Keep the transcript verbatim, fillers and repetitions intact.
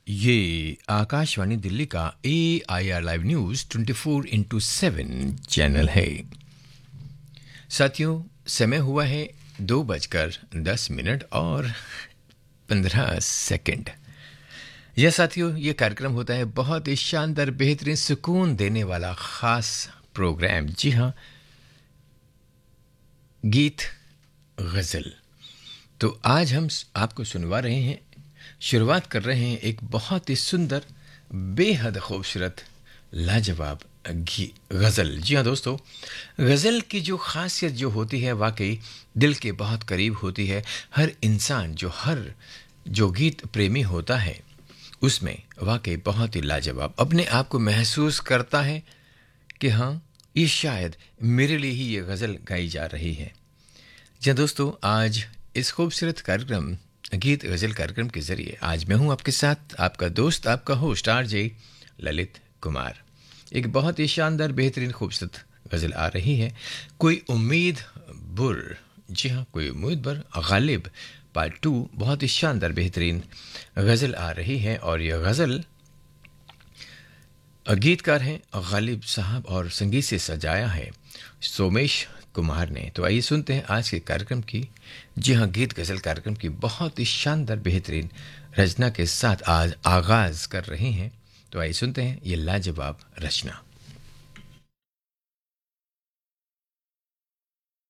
ये आकाशवाणी दिल्ली का ए I R live news twenty four into seven channel है। साथियों, समय हुआ है दो बजकर दस मिनट और पंद्रह सेकंड। यह साथियों, ये कार्यक्रम होता है बहुत ही शानदार, बेहतरीन, सुकून देने वाला ख़ास प्रोग्राम। जी हाँ, गीत गज़ल। तो आज हम आपको सुनवा रहे हैं, शुरुआत कर रहे हैं एक बहुत ही सुंदर, बेहद खूबसूरत, लाजवाब गज़ल। जी हाँ दोस्तों, गज़ल की जो ख़ासियत जो होती है वाकई दिल के बहुत करीब होती है। हर इंसान जो हर जो गीत प्रेमी होता है उसमें वाकई बहुत ही लाजवाब अपने आप को महसूस करता है कि हाँ, ये शायद मेरे लिए ही ये गज़ल गाई जा रही है। जी दोस्तों, आज इस खूबसूरत कार्यक्रम गीत गज़ल कार्यक्रम के ज़रिए आज मैं हूं आपके साथ, आपका दोस्त, आपका होस्ट आरजे ललित कुमार। एक बहुत ही शानदार, बेहतरीन, खूबसूरत गज़ल आ रही है, कोई उम्मीद बुर। जी हाँ, कोई उम्मीद बुर गालिब पार्ट टू। बहुत ही शानदार, बेहतरीन गज़ल आ रही है और यह गज़ल गीतकार हैं गालिब साहब और संगीत से सजाया है सोमेश कुमार ने। तो आइए सुनते हैं आज के कार्यक्रम की, जी हाँ, गीत गज़ल कार्यक्रम की बहुत ही शानदार, बेहतरीन रचना के साथ आज आगाज़ कर रहे हैं। तो आइए सुनते हैं ये लाजवाब रचना।